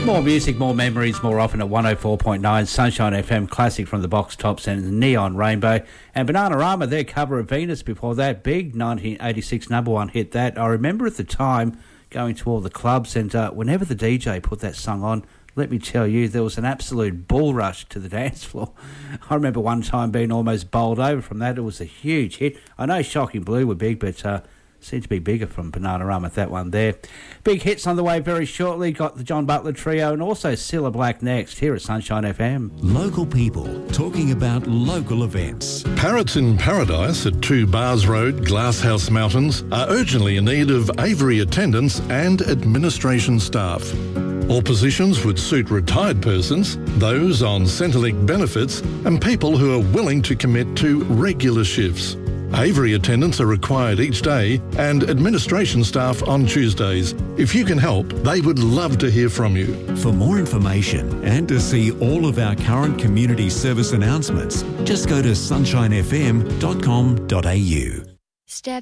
More music, more memories, more often at 104.9 Sunshine FM Classic from the Box Tops and Neon Rainbow. And Bananarama, their cover of Venus before that, big 1986 number one hit that. I remember at the time going to all the clubs and whenever the DJ put that song on, let me tell you, there was an absolute bull rush to the dance floor. I remember one time being almost bowled over from that. It was a huge hit. I know Shocking Blue were big, but seemed to be bigger from Bananarama, that one there. Big hits on the way very shortly. Got the John Butler Trio and also Cilla Black next here at Sunshine FM. Local people talking about local events. Parrots in Paradise at 2 Bars Road, Glasshouse Mountains are urgently in need of aviary attendants and administration staff. All positions would suit retired persons, those on Centrelink benefits, and people who are willing to commit to regular shifts. Aviary attendants are required each day and administration staff on Tuesdays. If you can help, they would love to hear from you. For more information and to see all of our current community service announcements, just go to sunshinefm.com.au. Step